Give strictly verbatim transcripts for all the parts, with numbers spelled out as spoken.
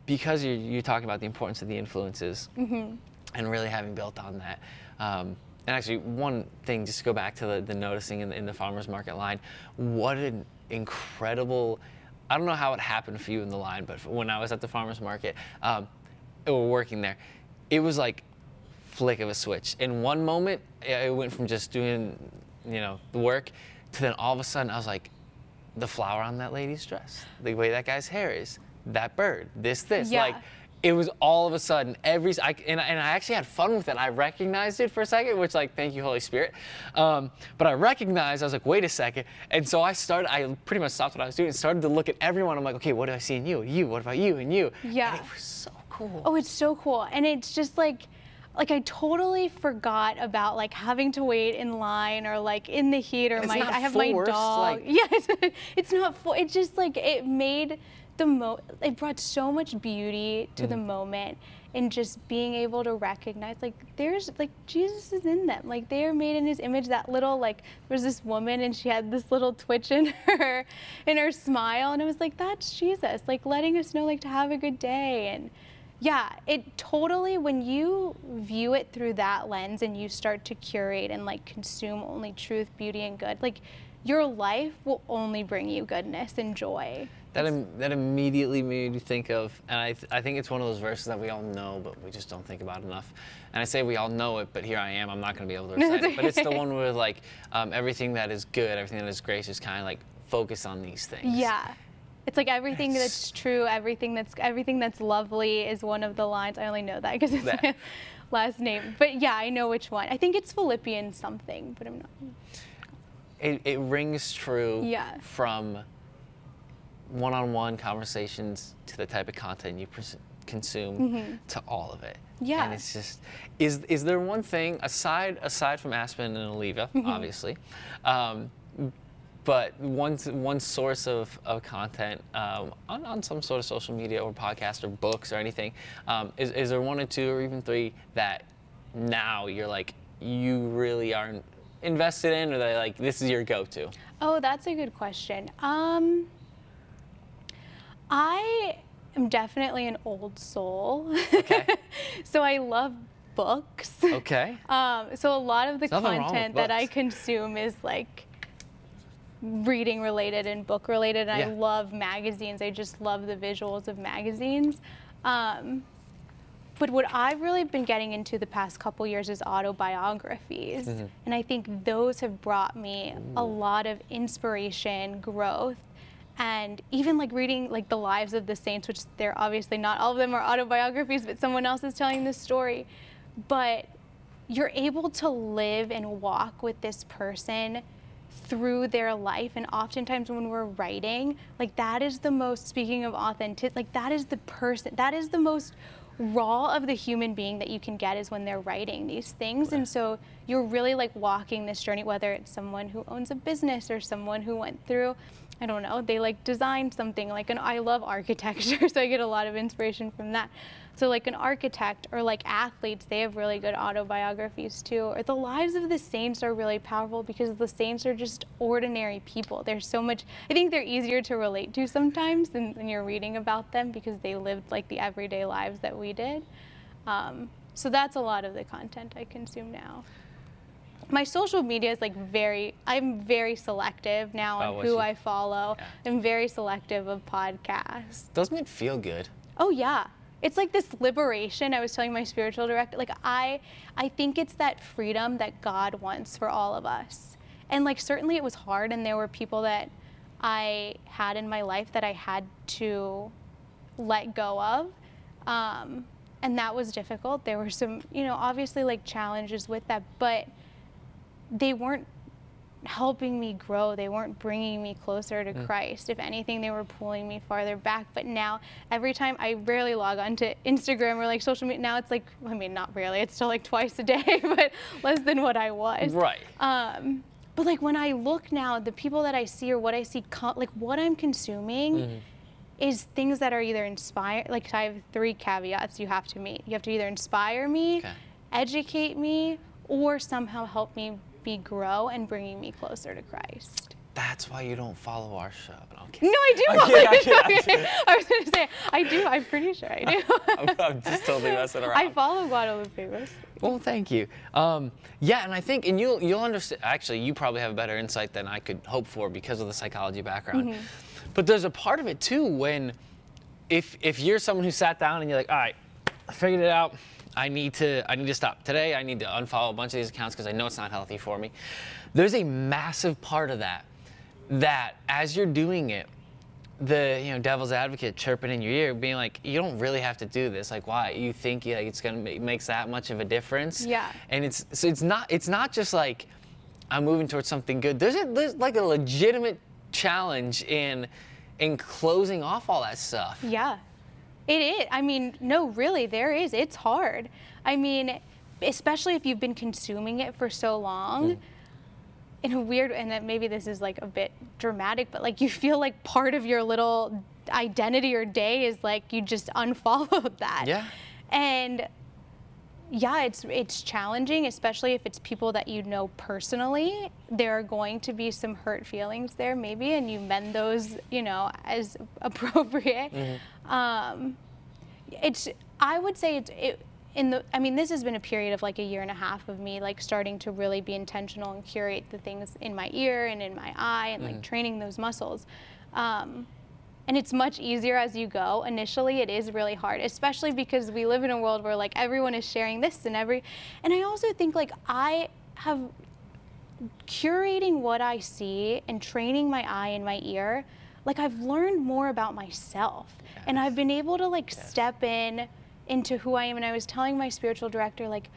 because you're, you're talking about the importance of the influences Mm-hmm. and really having built on that. Um, and actually, one thing, just to go back to the, the noticing in the, in the farmer's market line, what an incredible, I don't know how it happened for you in the line, but when I was at the farmer's market, um, we were working there, it was like flick of a switch. In one moment, it went from just doing, you know, the work to then all of a sudden I was like, the flower on that lady's dress, the way that guy's hair is, that bird, this, this. Yeah. Like, it was all of a sudden, every, I, and, and I actually had fun with it. I recognized it for a second, which like, thank you, Holy Spirit. Um, but I recognized, I was like, wait a second. And so I started, I pretty much stopped what I was doing and started to look at everyone. I'm like, okay, what do I see in you? You, what about you and you? Yeah. And it was so cool. Oh, it's so cool. And it's just like, like I totally forgot about like having to wait in line or like in the heat or It's my, not I have my forced, dog. like- Yeah, it's, it's not, for, it just like, it made the mo, it brought so much beauty to Mm. the moment and just being able to recognize like there's like Jesus is in them. Like they are made in his image. That little like, there was this woman and she had this little twitch in her, in her smile. And it was like, that's Jesus, like letting us know like to have a good day. And yeah, it totally, when you view it through that lens and you start to curate and like consume only truth, beauty, and good, like your life will only bring you goodness and joy. That, im- that immediately made me think of, and I, th- I think it's one of those verses that we all know, but we just don't think about enough. And I say we all know it, but here I am, I'm not going to be able to recite it. But it's the one where like um, everything that is good, everything that is gracious, kind of like focus on these things. Yeah. It's like everything It's- that's true, everything that's everything that's lovely is one of the lines. I only know that because it's That. my last name. But yeah, I know which one. I think it's Philippians something, but I'm not. It, it rings true Yeah. from one-on-one conversations to the type of content you pres- consume to all of it. Yeah. And it's just, is is there one thing aside aside from Aspen and Oliva, obviously, um, but one one source of, of content um, on, on some sort of social media or podcast or books or anything, um, is is there one or two or even three that now you're like you really aren't invested in, or that like this is your go-to? Oh, that's a good question. Um, I am definitely an old soul. Okay. So I love books. Okay. Um, so a lot of the There's nothing wrong with content that I books. consume is like reading related and book related. And Yeah. I love magazines. I just love the visuals of magazines. Um, but what I've really been getting into the past couple years is autobiographies. Mm-hmm. And I think those have brought me a lot of inspiration, growth, and even like reading like the lives of the saints, which they're obviously not all of them are autobiographies, but someone else is telling this story. But you're able to live and walk with this person through their life. And oftentimes when we're writing, like that is the most, speaking of authentic, like that is the person, that is the most raw of the human being that you can get is when they're writing these things. And so you're really like walking this journey, whether it's someone who owns a business or someone who went through, I don't know, they like designed something like an, I love architecture, so I get a lot of inspiration from that. So like an architect or like athletes, they have really good autobiographies too. Or the lives of the saints are really powerful because the saints are just ordinary people. There's so much, I think they're easier to relate to sometimes than when you're reading about them because they lived like the everyday lives that we did. Um, so that's a lot of the content I consume now. My social media is like very, I'm very selective now About on what who you- I follow. Yeah. I'm very selective of podcasts. Doesn't it feel good? Oh yeah. It's like this liberation. I was telling my spiritual director, like I, I think it's that freedom that God wants for all of us. And like certainly it was hard and there were people that I had in my life that I had to let go of. Um, and that was difficult. There were some, you know, obviously like challenges with that, but they weren't helping me grow. They weren't bringing me closer to Mm. Christ. If anything, they were pulling me farther back. But now, every time, I rarely log on to Instagram or like social media. Now it's like, I mean, not really. It's still like twice a day, but less than what I was. Right. Um, but like when I look now, the people that I see or what I see, co- like what I'm consuming Mhm. is things that are either inspire. Like I have three caveats you have to meet. You have to either inspire me, Okay. educate me, or somehow help me be grow and bringing me closer to Christ. That's why you don't follow our show. No, I'm kidding. No, I do. I'm want kidding, I'm to- kidding, I'm kidding. I was going to say, I do. I'm pretty sure I do. I'm, I'm just totally messing around. I follow Guadalupe Rose. Well, thank you. Um, yeah, and I think, and you'll you'll understand. Actually, you probably have a better insight than I could hope for because of the psychology background. Mm-hmm. But there's a part of it too when, if if you're someone who sat down and you're like, all right, I figured it out. I need to I need to stop today. I need to unfollow a bunch of these accounts because I know it's not healthy for me. There's a massive part of that that as you're doing it, the you know devil's advocate chirping in your ear, being like, you don't really have to do this. Like, why? You think like it's gonna make makes that much of a difference? Yeah. And it's so it's not it's not just like I'm moving towards something good. There's a, there's like a legitimate challenge in in closing off all that stuff. Yeah, it is. I mean, no, really, there is. It's hard. I mean, especially if you've been consuming it for so long. Mm. In a weird, and that maybe this is like a bit dramatic, but like you feel like part of your little identity or day is like you just unfollowed that. Yeah. And yeah, it's it's challenging, especially if it's people that you know personally. There are going to be some hurt feelings there, maybe, and you mend those, you know, as appropriate. Mm-hmm. Um, it's I would say it's it. In the, I mean, this has been a period of like a year and a half of me like starting to really be intentional and curate the things in my ear and in my eye and mm. like training those muscles. Um, and it's much easier as you go. Initially, it is really hard, especially because we live in a world where like everyone is sharing this and every, and I also think like I have curating what I see and training my eye and my ear, like I've learned more about myself yes. and I've been able to like yes. step in into who I am. And I was telling my spiritual director, like,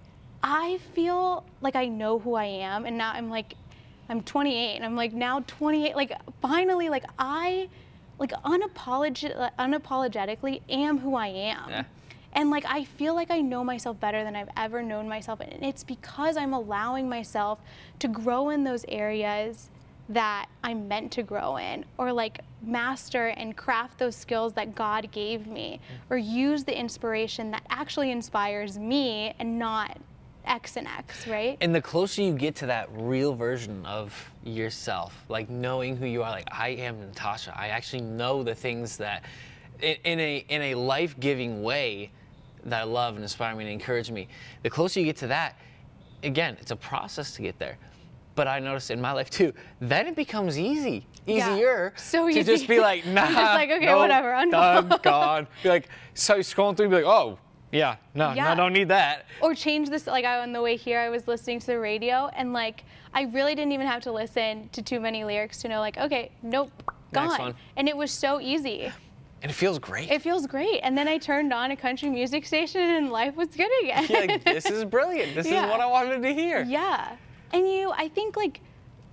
I feel like I know who I am. And now I'm like, I'm twenty-eight and I'm like now twenty-eight, like finally, like I, like unapolog- unapologetically am who I am. Yeah. And like, I feel like I know myself better than I've ever known myself. And it's because I'm allowing myself to grow in those areas that I'm meant to grow in, or like master and craft those skills that God gave me, or use the inspiration that actually inspires me and not X and X, right? And the closer you get to that real version of yourself, like knowing who you are, like I am Natasha, I actually know the things that in, in a in a life-giving way that I love and inspire me and encourage me. The closer you get to that, again, it's a process to get there. But I noticed in my life too, then it becomes easy, easier yeah, so to easy. just be like, nah, I'm just like, okay, no, whatever, done, gone. Be like, so scrolling through and be like, oh, yeah, no, yeah. no, I don't need that. Or change this, like I, on the way here, I was listening to the radio and like, I really didn't even have to listen to too many lyrics to know like, okay, nope, gone. Next one. And it was so easy. And it feels great. It feels great. And then I turned on a country music station and life was good again. You're like, this is brilliant. This yeah. is what I wanted to hear. Yeah. And you, I think like,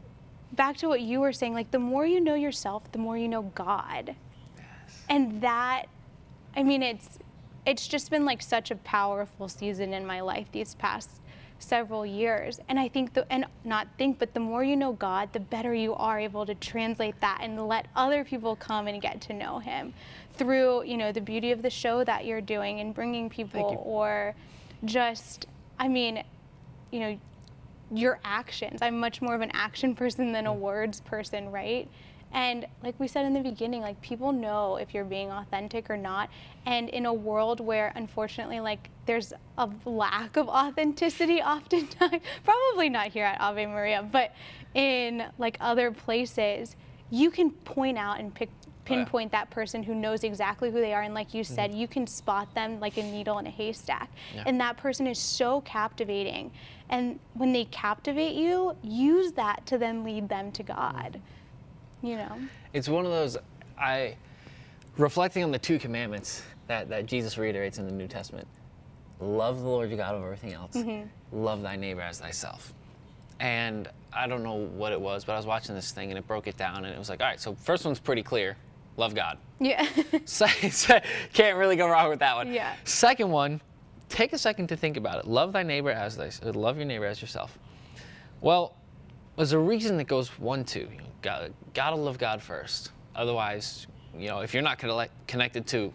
back to what you were saying, like the more you know yourself, the more you know God. Yes. And that, I mean, it's it's just been like such a powerful season in my life these past several years. And I think, the, and not think, but the more you know God, the better you are able to translate that and let other people come and get to know Him through, you know, the beauty of the show that you're doing and bringing people, or just, I mean, you know, your actions. I'm much more of an action person than a words person, right? And like we said in the beginning, like people know if you're being authentic or not. And in a world where unfortunately like there's a lack of authenticity oftentimes, probably not here at Ave Maria, but in like other places, you can point out and pick pinpoint that person who knows exactly who they are. And like you said, mm-hmm. you can spot them like a needle in a haystack. Yeah. And that person is so captivating. And when they captivate you, use that to then lead them to God. You know? It's one of those, I, reflecting on the two commandments that, that Jesus reiterates in the New Testament. Love the Lord your God over everything else. Mm-hmm. Love thy neighbor as thyself. And I don't know what it was, but I was watching this thing and it broke it down and it was like, all right, so first one's pretty clear. Love God. Yeah. Second, can't really go wrong with that one. Yeah. Second one, take a second to think about it. Love thy neighbor as thy, love your neighbor as yourself. Well, there's a reason that goes one, two. You know, got, gotta love God first. Otherwise, you know, if you're not connect, connected to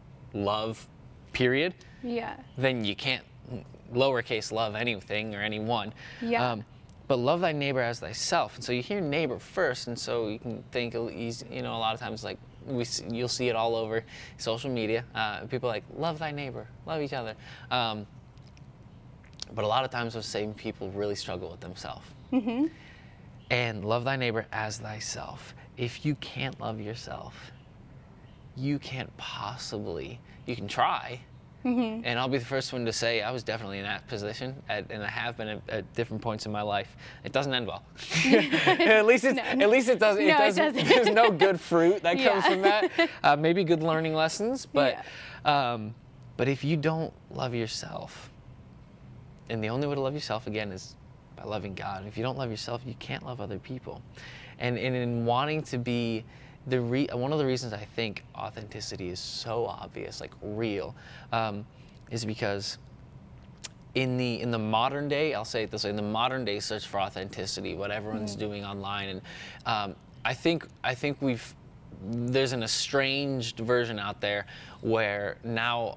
love, period, yeah, then you can't lowercase love anything or anyone. Yeah. Um, but love thy neighbor as thyself. And so you hear neighbor first, and so you can think, you know, a lot of times like we s- you'll see it all over social media. Uh, people are like, love thy neighbor, love each other. Um, but a lot of times those same people really struggle with themselves. Mm-hmm. And love thy neighbor as thyself. If you can't love yourself, you can't possibly, you can try. Mm-hmm. And I'll be the first one to say I was definitely in that position, at, and I have been at, at different points in my life. It doesn't end well. at least it's, No. at least it doesn't. It, No, it doesn't, doesn't. There's no good fruit that comes Yeah. from that. Uh, maybe good learning lessons, but Yeah. um, but if you don't love yourself, and the only way to love yourself again is by loving God. If you don't love yourself, you can't love other people. And, and in wanting to be the re- one of the reasons I think authenticity is so obvious, like real, um, is because in the in the modern day, I'll say it this way, in the modern day search for authenticity, what everyone's mm-hmm. doing online, and um, I think I think we've there's an estranged version out there where now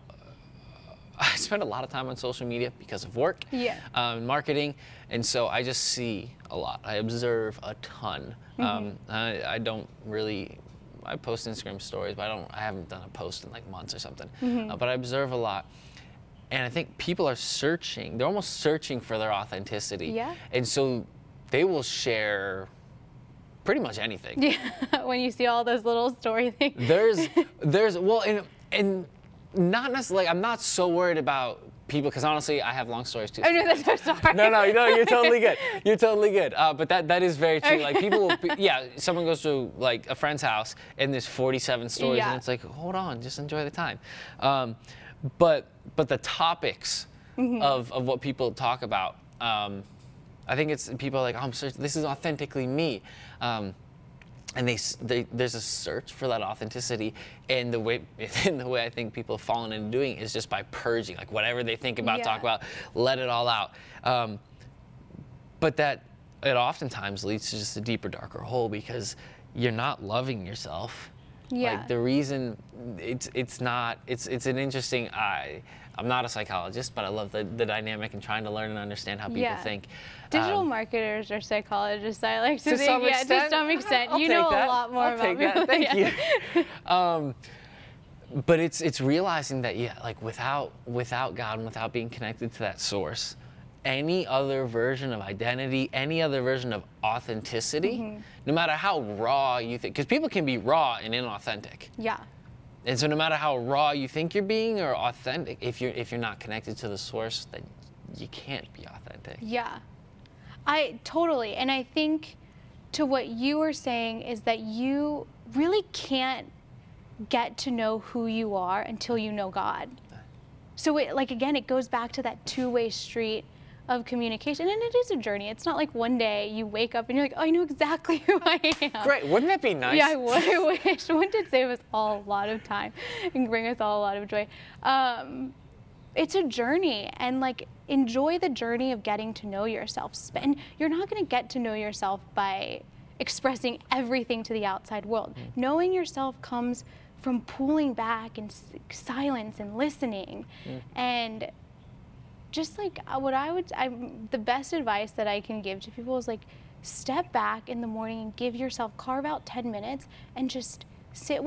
I spend a lot of time on social media because of work, yeah, um, marketing, and so I just see a lot. I observe a ton. Mm-hmm. Um, I, I don't really. I post Instagram stories, but I don't. I haven't done a post in like months or something. Mm-hmm. Uh, but I observe a lot, and I think people are searching. They're almost searching for their authenticity. Yeah. And so they will share pretty much anything. Yeah. When you see all those little story things. There's, there's well, and and. Not necessarily, I'm not so worried about people, because honestly, I have long stories too. Oh, no, that's so sorry. No, no, no, you're totally good. You're totally good. Uh, but that, that is very true. Okay. Like people, will be, yeah, someone goes to like a friend's house and there's forty-seven stories, yeah. and it's like, hold on, just enjoy the time. Um, but but the topics mm-hmm. of, of what people talk about, um, I think it's people are like, oh, I'm searching, this is authentically me. Um, And they, they, there's a search for that authenticity, and the way, and the way I think people have fallen into doing it is just by purging, like whatever they think about, yeah. talk about, let it all out. Um, but that it oftentimes leads to just a deeper, darker hole, because you're not loving yourself. Yeah. Like the reason it's it's not it's it's an interesting. I I'm not a psychologist, but I love the, the dynamic and trying to learn and understand how people yeah. think. Digital um, marketers are psychologists, I like to, to think. Some yeah, extent, to some extent. I'll you take know that. a lot more I'll about take me. that. Thank yeah. you. Um, but it's it's realizing that yeah, like without without God and without being connected to that source, any other version of identity, any other version of authenticity, mm-hmm. no matter how raw you think, because people can be raw and inauthentic. Yeah. And so no matter how raw you think you're being or authentic, if you're if you're not connected to the source, then you can't be authentic. Yeah. I totally. And I think to what you were saying is that you really can't get to know who you are until you know God. So it, like, again, it goes back to that two-way street of communication, and it is a journey. It's not like one day you wake up and you're like, oh, I know exactly who I am. Great, wouldn't that be nice? Yeah, I would. I wish. Wouldn't it save us all a lot of time and bring us all a lot of joy? Um, it's a journey, and like enjoy the journey of getting to know yourself. Spend. You're not going to get to know yourself by expressing everything to the outside world. Mm. Knowing yourself comes from pulling back and silence and listening, mm. and just like what I would, I, the best advice that I can give to people is like, step back in the morning and give yourself, carve out ten minutes and just sit